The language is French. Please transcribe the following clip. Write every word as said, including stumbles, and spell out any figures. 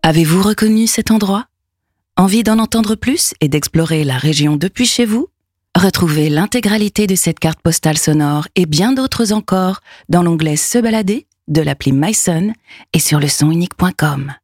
Avez-vous reconnu cet endroit? Envie d'en entendre plus et d'explorer la région depuis chez vous? Retrouvez l'intégralité de cette carte postale sonore et bien d'autres encore dans l'onglet Se balader de l'appli myson et sur le son unique point com.